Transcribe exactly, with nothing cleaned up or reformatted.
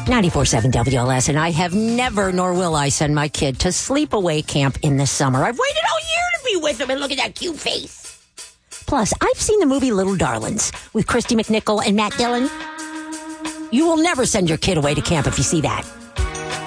ninety-four point seven W L S, and I have never, nor will I, send my kid to sleepaway camp in the summer. I've waited all year to be with him, and look at that cute face. Plus, I've seen the movie Little Darlings with Christy McNichol and Matt Dillon. You will never send your kid away to camp if you see that.